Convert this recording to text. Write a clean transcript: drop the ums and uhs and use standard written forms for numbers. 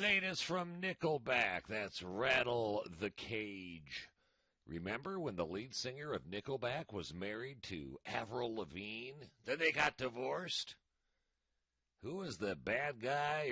latest from Nickelback. That's Rattle the Cage. Remember when the lead singer of Nickelback was married to Avril Lavigne? Then they got divorced? Who was the bad guy